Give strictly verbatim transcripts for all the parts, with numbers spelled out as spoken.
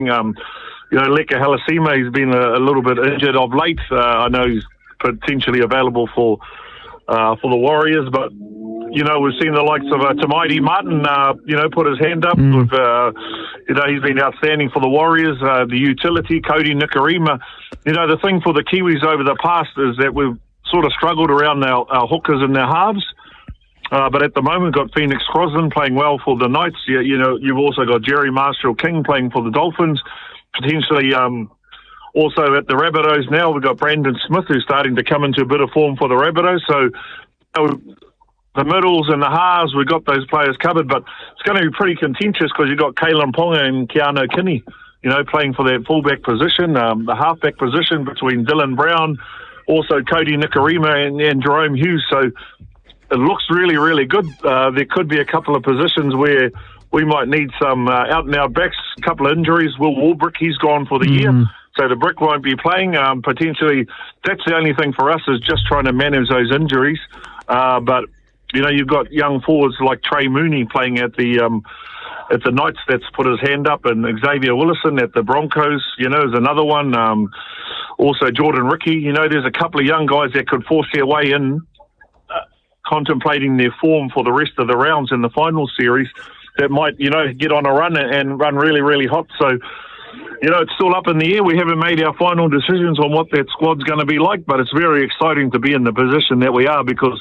Um, you know, Leka Halasima, he's been a, a little bit injured of late. Uh, I know he's potentially available for uh, for the Warriors, but you know, we've seen the likes of uh, Tamaiti Martin, uh, you know, put his hand up. Mm. With, uh, you know, he's been outstanding for the Warriors. Uh, the utility, Cody Nikarima. You know, the thing for the Kiwis over the past is that we've sort of struggled around our, our hookers and their halves. Uh, but at the moment, got Phoenix Crosland playing well for the Knights. You, you know, you've also got Jerry Marshall-King playing for the Dolphins. Potentially, um, also at the Rabbitohs now, we've got Brandon Smith, who's starting to come into a bit of form for the Rabbitohs. So, uh, the middles and the halves, we've got those players covered, but it's going to be pretty contentious because you've got Kalen Ponga and Keanu Kinney, you know, playing for that fullback position, um, the halfback position between Dylan Brown, also Cody Nikarima and, and Jerome Hughes. So it looks really, really good. Uh, there could be a couple of positions where we might need some uh, out-and-out backs, a couple of injuries. Will Warbrick, he's gone for the mm. year, so the Brick won't be playing. Um, potentially, that's the only thing for us is just trying to manage those injuries. Uh, but you know, you've got young forwards like Trey Mooney playing at the um, at the Knights that's put his hand up, and Xavier Willison at the Broncos, you know, is another one. Um, also Jordan Ricky, you know, there's a couple of young guys that could force their way in, uh, contemplating their form for the rest of the rounds in the final series that might, you know, get on a run and run really, really hot. So, you know, it's still up in the air. We haven't made our final decisions on what that squad's going to be like, but it's very exciting to be in the position that we are because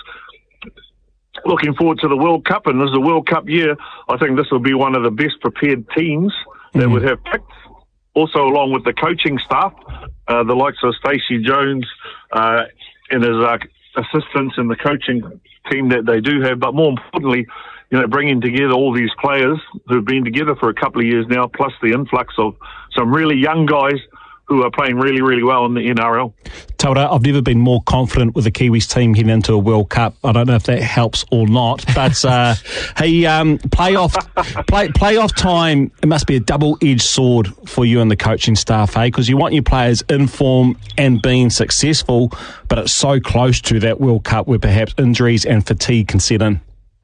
looking forward to the World Cup, and this is a World Cup year. I think this will be one of the best prepared teams that mm-hmm. would have picked. Also, along with the coaching staff, uh, the likes of Stacey Jones uh, and his uh, assistants and the coaching team that they do have. But more importantly, you know, bringing together all these players who've been together for a couple of years now, plus the influx of some really young guys who are playing really, really well in the N R L. Tauda, I've never been more confident with the Kiwis team heading into a World Cup. I don't know if that helps or not, but uh, hey, um, playoff, play, playoff time, it must be a double-edged sword for you and the coaching staff, hey? Because you want your players in form and being successful, but it's so close to that World Cup where perhaps injuries and fatigue can set in.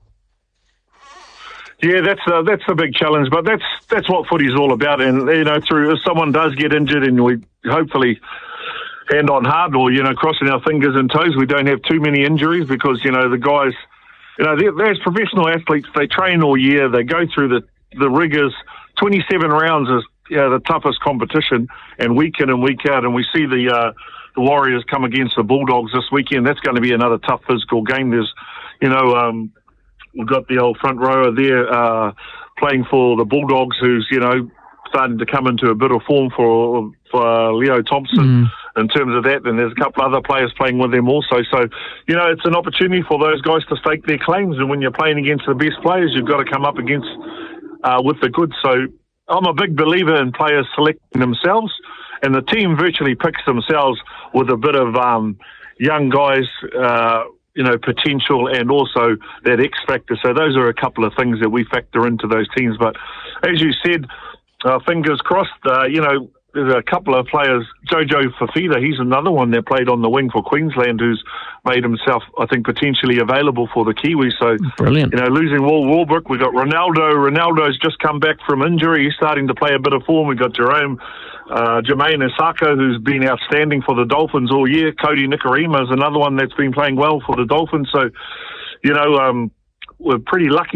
Yeah, that's a, that's a big challenge, but that's that's what footy's all about. And you know, through if someone does get injured, and we hopefully hand on heart, or you know, crossing our fingers and toes, we don't have too many injuries because you know the guys, you know, they're, they're as professional athletes. They train all year. They go through the the rigors. twenty-seven rounds is you know, the toughest competition, and week in and week out. And we see the uh, the Warriors come against the Bulldogs this weekend. That's going to be another tough physical game. There's, you know. Um, We've got the old front rower there uh, playing for the Bulldogs, who's, you know, starting to come into a bit of form for, for uh, Leo Thompson mm. in terms of that. And there's a couple other players playing with them also. So, you know, it's an opportunity for those guys to stake their claims. And when you're playing against the best players, you've got to come up against uh, with the good. So I'm a big believer in players selecting themselves. And the team virtually picks themselves with a bit of um, young guys, uh, you know, potential and also that X factor. So those are a couple of things that we factor into those teams. But as you said, uh, fingers crossed, uh, you know, there's a couple of players. Jojo Fafita, he's another one that played on the wing for Queensland who's made himself, I think, potentially available for the Kiwis. So, brilliant. You know, losing Will Warbrick, we've got Ronaldo. Ronaldo's just come back from injury. He's starting to play a bit of form. We've got Jerome Uh, Jermaine Asako, who's been outstanding for the Dolphins all year. Cody Nikarima is another one that's been playing well for the Dolphins. So, you know, um, we're pretty lucky